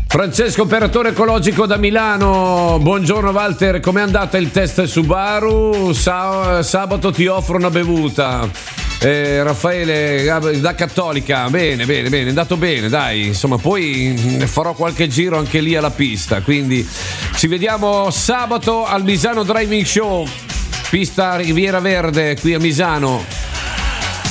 Francesco, operatore ecologico da Milano. Buongiorno Walter, com'è andata il test Subaru? Sabato ti offro una bevuta. Raffaele da Cattolica, bene, è andato bene, dai, insomma, poi farò qualche giro anche lì alla pista, quindi ci vediamo sabato al Misano Driving Show, pista Riviera Verde qui a Misano.